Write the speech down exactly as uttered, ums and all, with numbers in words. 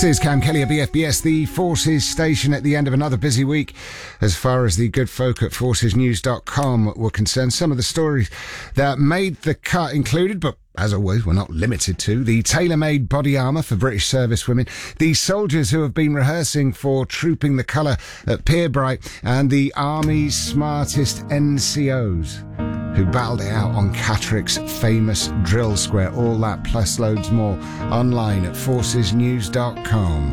This is Cam Kelly at B F B S, the Forces station at the end of another busy week. As far as the good folk at forces news dot com were concerned, some of the stories that made the cut included, but as always, we're not limited to, the tailor-made body armour for British servicewomen, the soldiers who have been rehearsing for Trooping the Colour at Pierbright, and the Army's smartest N C Os who battled it out on Catterick's famous drill square. All that plus loads more online at forces news dot com.